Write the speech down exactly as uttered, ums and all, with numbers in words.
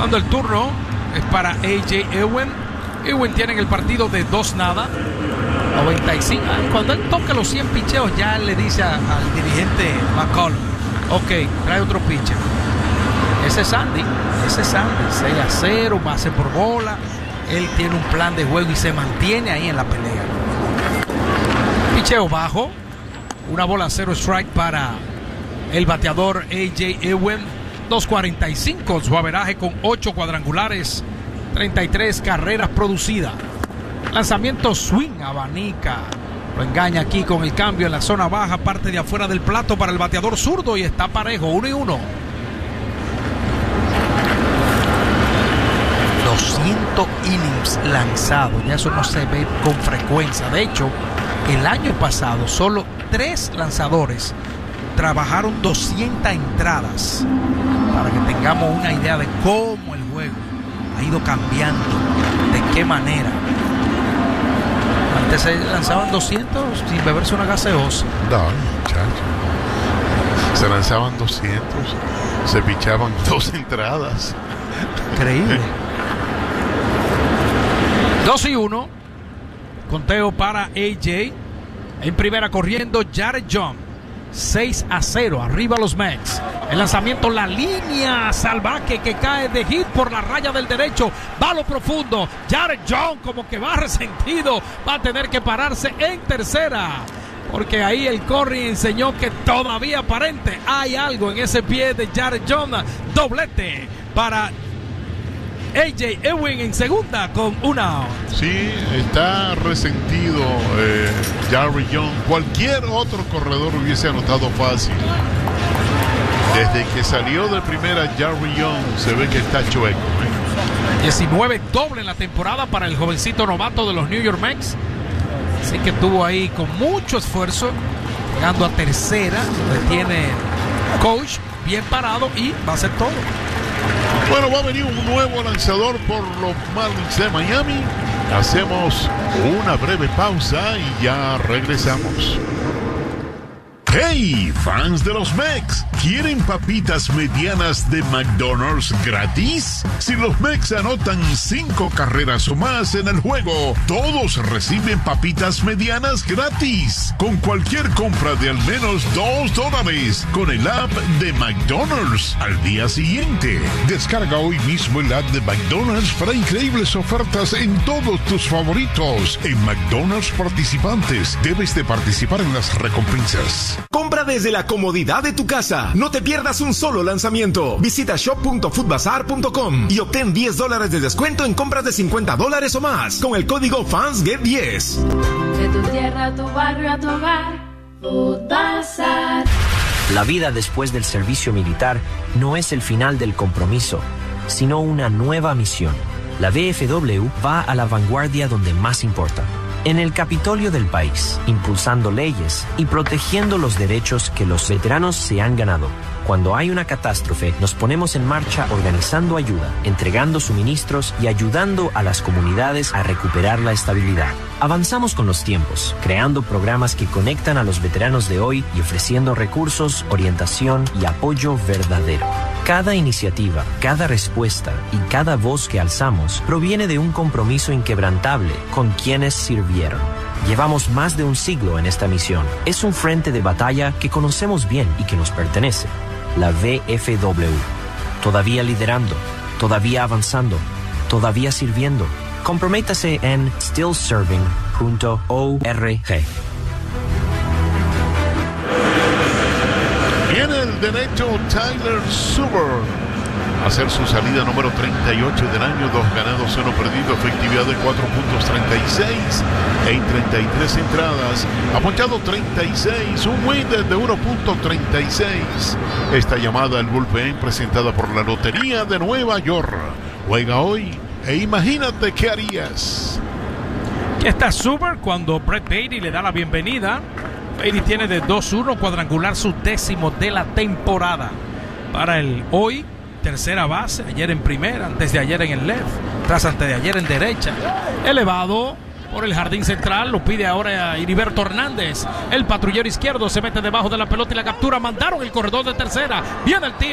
Cuando el turno es para A J Ewing. Ewing tiene en el partido de dos nada. noventa y cinco. Cuando él toca los cien picheos, ya le dice a, al dirigente McCollum: ok, trae otro pitcher. Ese es Sandy. Ese es Sandy. seis a cero, base por bola. Él tiene un plan de juego y se mantiene ahí en la pelea. Picheo bajo. Una bola cero strike para el bateador A J Ewing. dos cuarenta y cinco su averaje con ocho cuadrangulares, treinta y tres carreras producidas. Lanzamiento swing, abanica. Lo engaña aquí con el cambio en la zona baja, parte de afuera del plato para el bateador zurdo y está parejo, uno y uno. doscientos innings lanzados, ya eso no se ve con frecuencia. De hecho, el año pasado solo tres lanzadores trabajaron doscientas entradas, para que tengamos una idea de cómo el juego ha ido cambiando, de qué manera. Antes se lanzaban doscientos sin beberse una gaseosa. No, muchacho. Se lanzaban doscientos, se pichaban dos entradas. Increíble. dos y uno. Conteo para A J. En primera corriendo Jared Young. seis a cero. Arriba los Mets. El lanzamiento, la línea salvaje que cae de hit por la raya del derecho. Va a lo profundo. Jared Young como que va resentido. Va a tener que pararse en tercera. Porque ahí el Corry enseñó que todavía aparente hay algo en ese pie de Jared Young. Doblete para A J Ewing en segunda con una out. Sí, está resentido eh, Jared Young. Cualquier otro corredor hubiese anotado fácil. Desde que salió de primera, Jared Young se ve que está chueco. ¿eh? diecinueve doble en la temporada para el jovencito novato de los New York Mets. Así que estuvo ahí con mucho esfuerzo, llegando a tercera. Le tiene coach bien parado y va a hacer todo. Bueno, va a venir un nuevo lanzador por los Marlins de Miami. Hacemos una breve pausa y ya regresamos. ¡Hey, fans de los Mex! ¿Quieren papitas medianas de McDonald's gratis? Si los Mex anotan cinco carreras o más en el juego, todos reciben papitas medianas gratis. Con cualquier compra de al menos dos dólares con el app de McDonald's al día siguiente. Descarga hoy mismo el app de McDonald's para increíbles ofertas en todos tus favoritos. En McDonald's participantes, debes de participar en las recompensas. Compra desde la comodidad de tu casa. No te pierdas un solo lanzamiento. Visita shop punto foodbazar punto com y obtén diez dólares de descuento en compras de cincuenta dólares o más con el código FANSGET diez. De tu tierra a tu barrio a tu hogar, Foodbazar. La vida después del servicio militar no es el final del compromiso, sino una nueva misión. La V F W va a la vanguardia donde más importa. En el Capitolio del país, impulsando leyes y protegiendo los derechos que los veteranos se han ganado. Cuando hay una catástrofe, nos ponemos en marcha organizando ayuda, entregando suministros y ayudando a las comunidades a recuperar la estabilidad. Avanzamos con los tiempos, creando programas que conectan a los veteranos de hoy y ofreciendo recursos, orientación y apoyo verdadero. Cada iniciativa, cada respuesta y cada voz que alzamos proviene de un compromiso inquebrantable con quienes sirvieron. Llevamos más de un siglo en esta misión. Es un frente de batalla que conocemos bien y que nos pertenece. La V F W. Todavía liderando, todavía avanzando, todavía sirviendo. Comprométase en still serving punto org. Viene el derecho Tyler Zuber a hacer su salida número treinta y ocho del año. Dos ganados, uno perdido, efectividad de cuatro punto treinta y seis en treinta y tres entradas. Ha ponchado treinta y seis, un win de uno punto treinta y seis. Esta llamada al bullpen presentada por la Lotería de Nueva York. Juega hoy e imagínate qué harías. Aquí está Zuber cuando Brett Baty le da la bienvenida. Baty tiene de dos uno, cuadrangular su décimo de la temporada. Para el hoy, tercera base, ayer en primera, antes de ayer en el left, tras antes de ayer en derecha. Elevado por el jardín central, lo pide ahora Heriberto Hernández. El patrullero izquierdo se mete debajo de la pelota y la captura. Mandaron el corredor de tercera. Viene el tiro.